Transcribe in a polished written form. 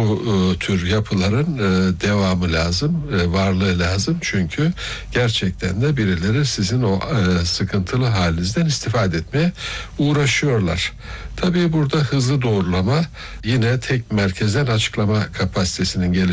bu tür yapıların devamı lazım, varlığı lazım. Çünkü gerçekten de birileri sizin o sıkıntılı halinizden istifade etmeye uğraşıyorlar. Tabii burada hızlı doğrulama, yine tek merkezden açıklama kapasitesinin geliştirilmesi